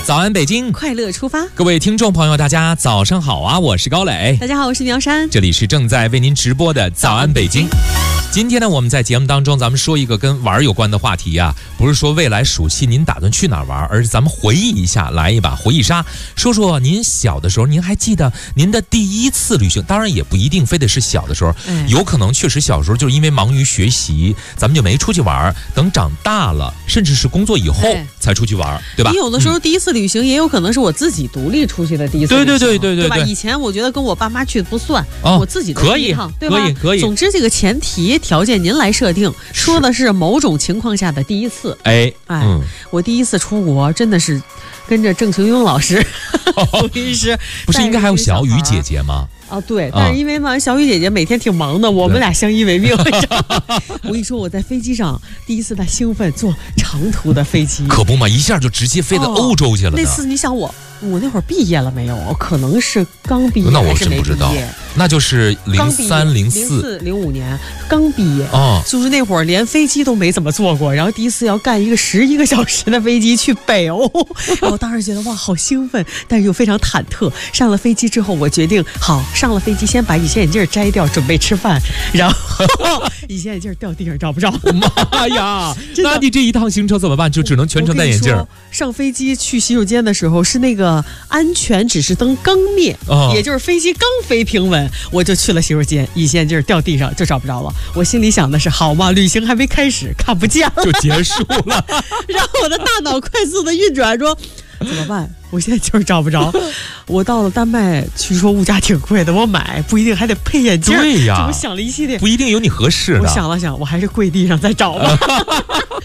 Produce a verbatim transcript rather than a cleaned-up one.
早安北京， 快乐出发。 各位听众朋友，大家早上好啊！我是高磊， 大家好，我是苗山， 这里是正在为您直播的早安北京。今天呢，我们在节目当中，咱们说一个跟玩有关的话题啊，不是说未来暑期您打算去哪儿玩，而是咱们回忆一下，来一把回忆杀，说说您小的时候，您还记得您的第一次旅行？当然也不一定非得是小的时候， 哎、 有可能确实小时候就是因为忙于学习，咱们就没出去玩，等长大了，甚至是工作以后、哎、才出去玩，对吧？ 你有的时候第一次旅行也有可能是我自己独立出去的第一次旅行， 对对对对对对吧？以前我觉得跟我爸妈去的不算， 哦、 我自己的可以一趟，对吧？ 可以可以。 总之，这个前提条件您来设定，说的是某种情况下的第一次。 哎哎、 嗯， 我第一次出国真的是跟着郑成庸老师，录音师， 不是应该还有小雨姐姐吗？ 啊，对，但是因为嘛，小雨姐姐每天挺忙的，我们俩相依为命。我跟你说，我在飞机上第一次的兴奋，坐长途的飞机， 可不嘛，一下就直接飞到欧洲去了、哦。 那次你想我，我那会儿毕业了没有？可能是刚毕业， 那我真不知道。那就是零三零四零五年刚毕业哦， 就是那会儿连飞机都没怎么坐过，然后第一次要干一个十一个小时的飞机去北欧，然后当时觉得哇，好兴奋，但是又非常忐忑。上了飞机之后，我决定好。上了飞机，先把隐形眼镜摘掉，准备吃饭，然后隐形眼镜掉地上找不着。 妈呀！那你这一趟行程怎么办？就只能全程戴眼镜。 上飞机去洗手间的时候，是那个安全指示灯刚灭，哦、也就是飞机刚飞平稳，我就去了洗手间，隐形眼镜掉地上就找不着了。我心里想的是，好嘛，旅行还没开始，看不见了就结束了。 然后我的大脑快速的运转，说怎么办？我现在就是找不着。我到了丹麦，据说物价挺贵的，我买不一定还得配眼镜。 对呀， 我想了一系列， 不一定有你合适的。 我想了想，我还是跪地上再找吧。